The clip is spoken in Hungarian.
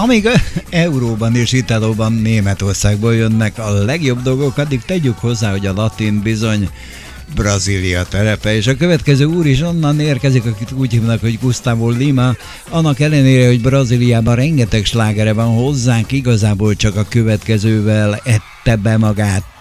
amíg euróban és italóban Németországból jönnek a legjobb dolgok, addig tegyük hozzá, hogy a latin bizony Brazília terepe, és a következő úr is onnan érkezik, akit úgy hívnak, hogy Gustavo Lima, annak ellenére, hogy Brazíliában rengeteg slágere van, hozzánk igazából csak a következővel ette be magát.